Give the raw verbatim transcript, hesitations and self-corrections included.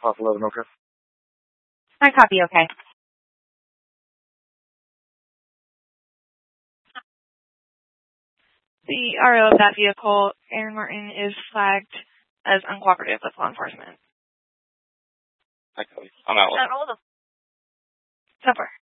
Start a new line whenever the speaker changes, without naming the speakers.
Pop eleven, okay.
I copy, okay. The R O of that vehicle, Aaron Martin, is flagged as uncooperative with law enforcement.
I copy. I'm out.
Super.